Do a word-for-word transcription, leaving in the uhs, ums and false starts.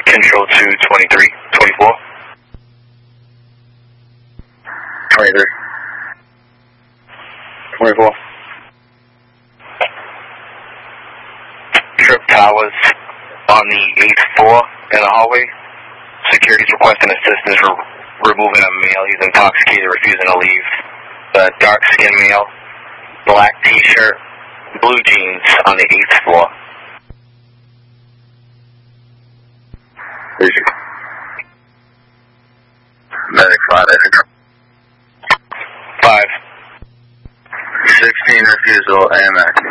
Control two twenty-three, twenty-four. twenty-three. twenty-four. Trip Towers on the eighth floor in the hallway. Security's requesting assistance for removing a male. He's intoxicated, refusing to leave. The dark skinned male, black t-shirt, blue jeans on the eighth floor. Easy. Medic five, Five. sixteen refusal, A M X.